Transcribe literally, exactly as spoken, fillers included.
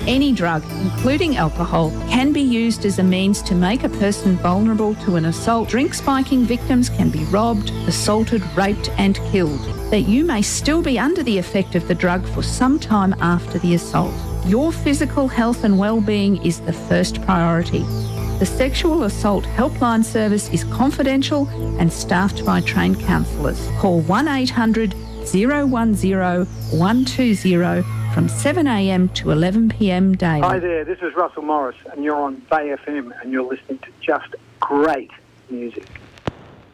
Any drug, including alcohol, can be used as a means to make a person vulnerable to an assault. Drink-spiking victims can be robbed, assaulted, raped and killed. That you may still be under the effect of the drug for some time after the assault. Your physical health and well-being is the first priority. The Sexual Assault Helpline Service is confidential and staffed by trained counsellors. Call one eight hundred, zero one zero, one two zero from seven a m to eleven p m daily. Hi there, this is Russell Morris and you're on Bay F M and you're listening to just great music.